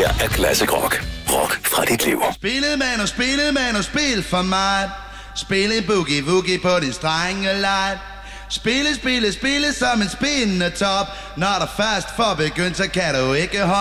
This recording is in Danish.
her er Classic Rock. Rock fra dit liv. Spille og spil for mig. Spille boogie på din strengelejt. Spille som en spindende top. Når der først får begyndt, så kan du ikke holde